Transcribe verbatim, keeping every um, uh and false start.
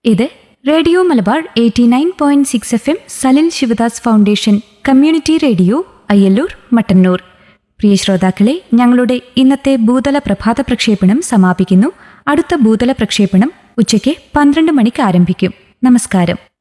ഇത് radio Malabar eighty nine point six F M Salil Sivadas foundation community radio Ayyallur Mattannur. പ്രിയ ശ്രോതാക്കളെ, ഞങ്ങളുടെ ഇന്നത്തെ ഭൂതല പ്രഭാത പ്രക്ഷേപണം സമാപിക്കുന്നു. അടുത്ത ഭൂതല പ്രക്ഷേപണം ഉച്ചയ്ക്ക് പന്ത്രണ്ട് മണിക്ക് ആരംഭിക്കും. നമസ്കാരം.